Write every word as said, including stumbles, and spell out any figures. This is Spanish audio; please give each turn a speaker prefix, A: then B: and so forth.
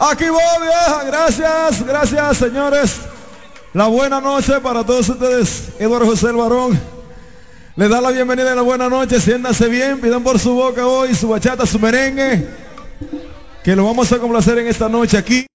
A: Aquí voy, vieja. Gracias, gracias, señores. La buena noche para todos ustedes. Eduardo José el Varón le da la bienvenida y la buena noche. Siéntanse bien, pidan por su boca hoy su bachata, su merengue, que lo vamos a complacer en esta noche aquí.